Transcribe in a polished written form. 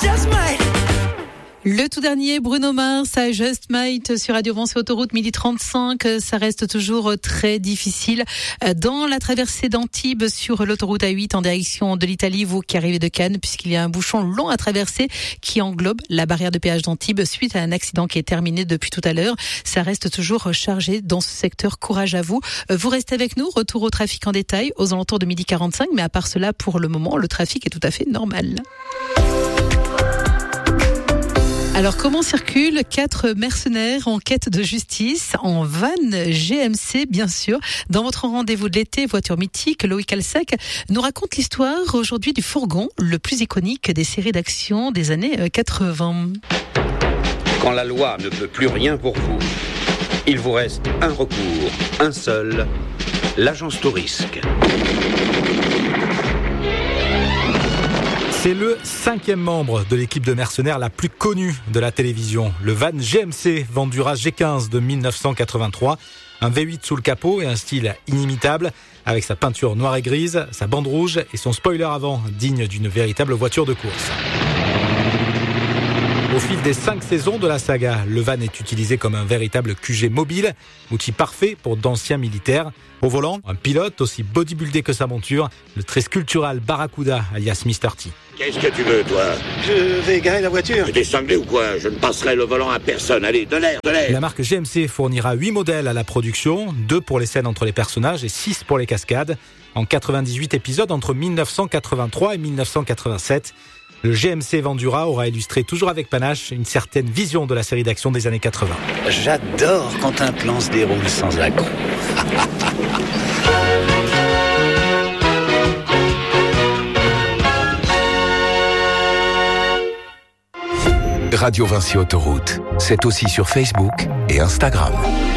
Le tout dernier, Bruno Mars, I Just Might sur Radio Vence et Autoroute 12h35. Ça reste toujours très difficile dans la traversée d'Antibes sur l'autoroute A8 en direction de l'Italie, vous qui arrivez de Cannes, puisqu'il y a un bouchon long à traverser qui englobe la barrière de péage d'Antibes suite à un accident qui est terminé depuis tout à l'heure. Ça reste toujours chargé dans ce secteur. Courage à vous. Vous restez avec nous. Retour au trafic en détail aux alentours de 12h45. Mais à part cela, pour le moment, le trafic est tout à fait normal. Alors, comment circulent 4 mercenaires en quête de justice en van GMC, bien sûr. Dans votre rendez-vous de l'été, voiture mythique, Loïc Alsac nous raconte l'histoire aujourd'hui du fourgon, le plus iconique des séries d'action des années 80. Quand la loi ne peut plus rien pour vous, il vous reste un recours, un seul, l'agence Tourisque. C'est le 5e membre de l'équipe de mercenaires la plus connue de la télévision. Le van GMC Vandura G15 de 1983. Un V8 sous le capot et un style inimitable, avec sa peinture noire et grise, sa bande rouge et son spoiler avant, digne d'une véritable voiture de course. Au fil des 5 saisons de la saga, le van est utilisé comme un véritable QG mobile, outil parfait pour d'anciens militaires. Au volant, un pilote aussi bodybuildé que sa monture, le très sculptural Barracuda, alias Mr. T. Qu'est-ce que tu veux, toi ? Je vais garer la voiture. T'es cinglé ou quoi ? Je ne passerai le volant à personne. Allez, de l'air. La marque GMC fournira 8 modèles à la production, 2 pour les scènes entre les personnages et 6 pour les cascades. En 98 épisodes entre 1983 et 1987, le GMC Vandura aura illustré toujours avec panache une certaine vision de la série d'action des années 80. J'adore quand un plan se déroule sans accroc. Radio Vinci Autoroute, c'est aussi sur Facebook et Instagram.